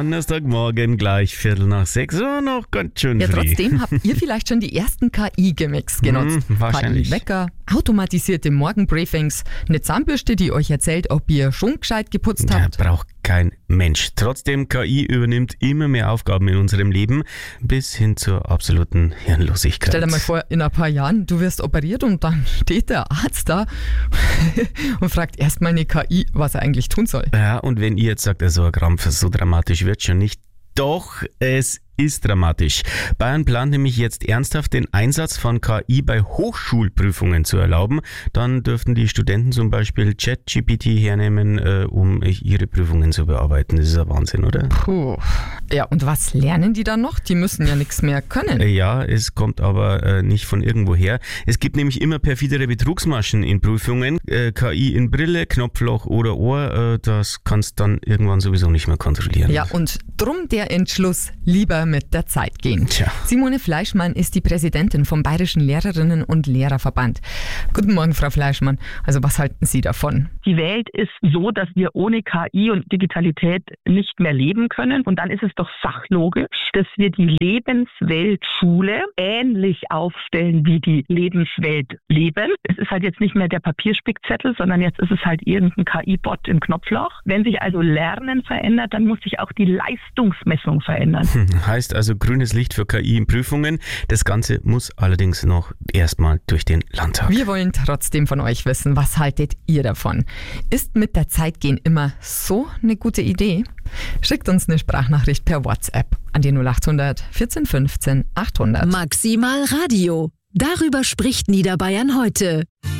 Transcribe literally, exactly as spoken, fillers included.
Donnerstagmorgen gleich Viertel nach sechs, oh, noch ganz schön Ja, früh. trotzdem habt ihr vielleicht schon die ersten K I-Gimmicks genutzt. Hm, wahrscheinlich. K I-Wecker, automatisierte Morgenbriefings, eine Zahnbürste, die euch erzählt, ob ihr schon gescheit geputzt Ja, habt. braucht kein Mensch. Trotzdem, K I übernimmt immer mehr Aufgaben in unserem Leben, bis hin zur absoluten Hirnlosigkeit. Stell dir mal vor, in ein paar Jahren, du wirst operiert und dann steht der Arzt da und fragt erstmal eine K I, was er eigentlich tun soll. Ja, und wenn ihr jetzt sagt, also ein Krampf, so dramatisch wird schon nicht. Doch, es ist dramatisch. Bayern plant nämlich jetzt ernsthaft den Einsatz von K I bei Hochschulprüfungen zu erlauben. Dann dürften die Studenten zum Beispiel ChatGPT hernehmen, äh, um ihre Prüfungen zu bearbeiten. Das ist ein Wahnsinn, oder? Puh. Ja, und was lernen die dann noch? Die müssen ja nichts mehr können. Äh, ja, es kommt aber äh, nicht von irgendwoher. Es gibt nämlich immer perfidere Betrugsmaschen in Prüfungen. Äh, K I in Brille, Knopfloch oder Ohr, äh, das kannst dann irgendwann sowieso nicht mehr kontrollieren. Ja, und drum der Entschluss, lieber mit der Zeit gehen. Tja. Simone Fleischmann ist die Präsidentin vom Bayerischen Lehrerinnen- und Lehrerverband. Guten Morgen, Frau Fleischmann. Also was halten Sie davon? Die Welt ist so, dass wir ohne K I und Digitalität nicht mehr leben können. Und dann ist es doch sachlogisch, dass wir die Lebensweltschule ähnlich aufstellen wie die Lebenswelt Leben. Es ist halt jetzt nicht mehr der Papierspickzettel, sondern jetzt ist es halt irgendein K I-Bot im Knopfloch. Wenn sich also Lernen verändert, dann muss sich auch die Leistungsmessung verändern. Hm, heißt also grünes Licht für K I in Prüfungen. Das Ganze muss allerdings noch erstmal durch den Landtag. Wir wollen trotzdem von euch wissen, was haltet ihr davon? Ist mit der Zeit gehen immer so eine gute Idee? Schickt uns eine Sprachnachricht per WhatsApp an die null acht hundert vierzehn fünfzehn achthundert. Maximal Radio. Darüber spricht Niederbayern heute.